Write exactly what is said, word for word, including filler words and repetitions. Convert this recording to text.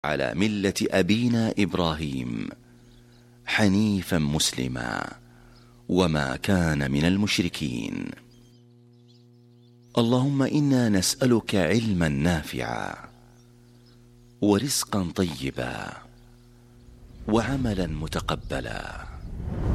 على ملة أبينا إبراهيم حنيفا مسلما وما كان من المشركين. اللهم إنا نسألك علما نافعا ورزقا طيبا وعملا متقبلا.